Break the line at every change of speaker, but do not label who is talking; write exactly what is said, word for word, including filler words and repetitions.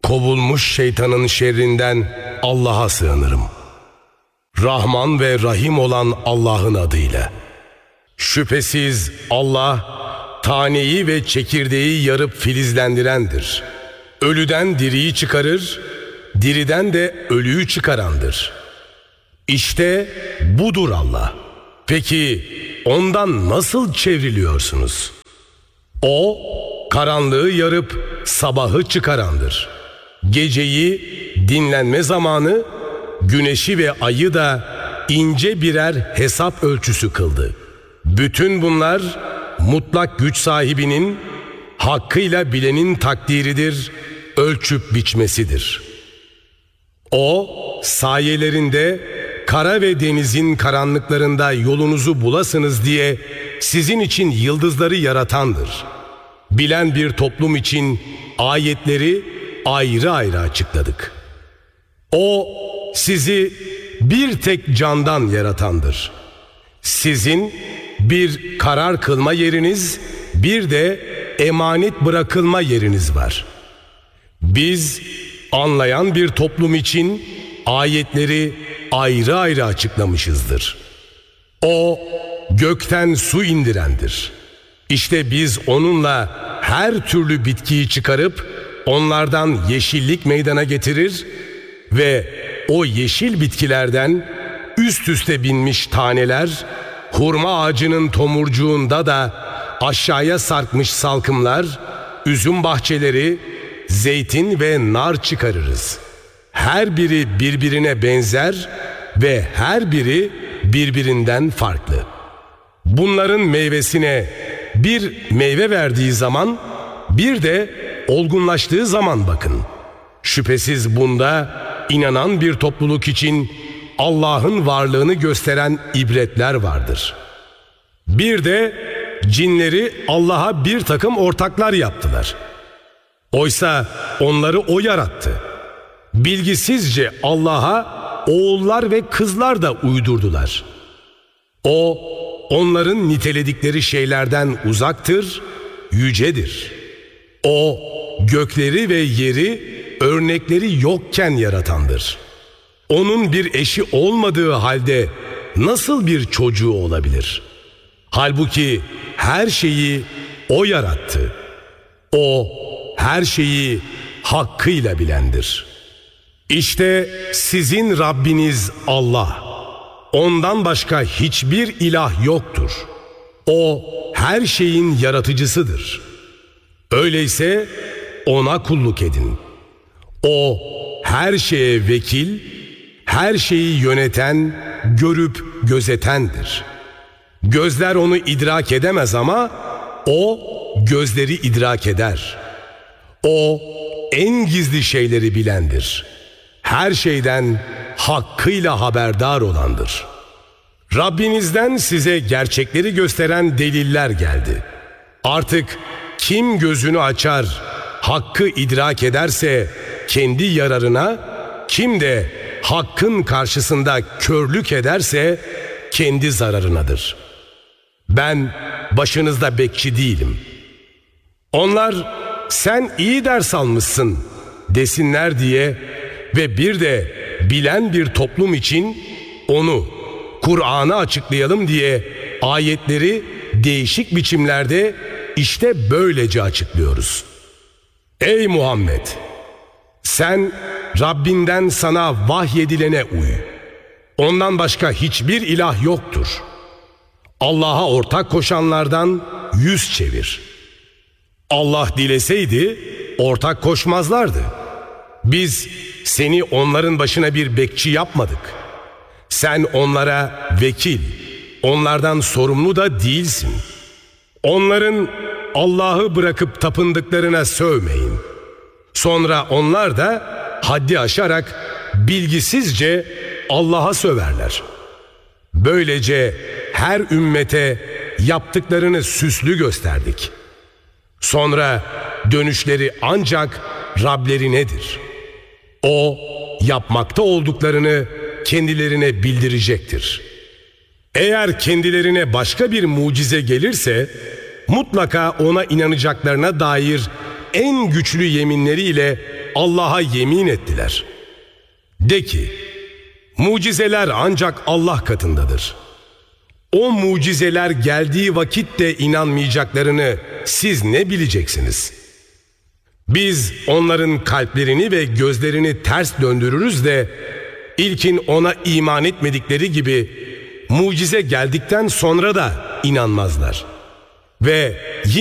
kovulmuş şeytanın şerrinden Allah'a sığınırım. Rahman ve Rahim olan Allah'ın adıyla. Şüphesiz Allah, taneyi ve çekirdeği yarıp filizlendirendir. Ölüden diriyi çıkarır, diriden de ölüyü çıkarandır. İşte budur Allah. Peki ondan nasıl çevriliyorsunuz? O, karanlığı yarıp sabahı çıkarandır. Geceyi dinlenme zamanı, güneşi ve ayı da ince birer hesap ölçüsü kıldı. Bütün bunlar mutlak güç sahibinin, hakkıyla bilenin takdiridir, ölçüp biçmesidir. O, sayelerinde, kara ve denizin karanlıklarında yolunuzu bulasınız diye sizin için yıldızları yaratandır. Bilen bir toplum için ayetleri ayrı ayrı açıkladık. O, sizi bir tek candan yaratandır. Sizin bir karar kılma yeriniz, bir de emanet bırakılma yeriniz var. Biz anlayan bir toplum için ayetleri ayrı ayrı açıklamışızdır. O, gökten su indirendir. İşte biz onunla her türlü bitkiyi çıkarıp onlardan yeşillik meydana getirir ve o yeşil bitkilerden üst üste binmiş taneler, hurma ağacının tomurcuğunda da aşağıya sarkmış salkımlar, üzüm bahçeleri, zeytin ve nar çıkarırız. Her biri birbirine benzer ve her biri birbirinden farklı. Bunların meyvesine bir meyve verdiği zaman, bir de olgunlaştığı zaman bakın. Şüphesiz bunda inanan bir topluluk için Allah'ın varlığını gösteren ibretler vardır. Bir de cinleri Allah'a bir takım ortaklar yaptılar. Oysa onları O yarattı. Bilgisizce Allah'a oğullar ve kızlar da uydurdular. O, onların niteledikleri şeylerden uzaktır, yücedir. O, gökleri ve yeri örnekleri yokken yaratandır. Onun bir eşi olmadığı halde nasıl bir çocuğu olabilir? Halbuki her şeyi O yarattı. O, her şeyi hakkıyla bilendir. İşte sizin Rabbiniz Allah. Ondan başka hiçbir ilah yoktur. O, her şeyin yaratıcısıdır. Öyleyse O'na kulluk edin. O, her şeye vekil, her şeyi yöneten, görüp gözetendir. Gözler onu idrak edemez ama O, gözleri idrak eder. O, en gizli şeyleri bilendir. Her şeyden hakkıyla haberdar olandır. Rabbinizden size gerçekleri gösteren deliller geldi. Artık kim gözünü açar, hakkı idrak ederse kendi yararına, kim de hakkın karşısında körlük ederse kendi zararınadır. Ben başınızda bekçi değilim. Onlar sen iyi ders almışsın desinler diye ve bir de bilen bir toplum için onu, Kur'an'ı açıklayalım diye ayetleri değişik biçimlerde işte böylece açıklıyoruz. Ey Muhammed! Sen Rabbinden sana vahyedilene uy. Ondan başka hiçbir ilah yoktur. Allah'a ortak koşanlardan yüz çevir. Allah dileseydi ortak koşmazlardı. Biz seni onların başına bir bekçi yapmadık. Sen onlara vekil, onlardan sorumlu da değilsin. Onların Allah'ı bırakıp tapındıklarına sövmeyin. Sonra onlar da haddi aşarak bilgisizce Allah'a söverler. Böylece her ümmete yaptıklarını süslü gösterdik. Sonra dönüşleri ancak Rablerinedir. O yapmakta olduklarını kendilerine bildirecektir. Eğer kendilerine başka bir mucize gelirse mutlaka ona inanacaklarına dair en güçlü yeminleriyle Allah'a yemin ettiler. De ki, mucizeler ancak Allah katındadır. O mucizeler geldiği vakit de inanmayacaklarını siz ne bileceksiniz? Biz onların kalplerini ve gözlerini ters döndürürüz de ilkin ona iman etmedikleri gibi mucize geldikten sonra da inanmazlar. Ve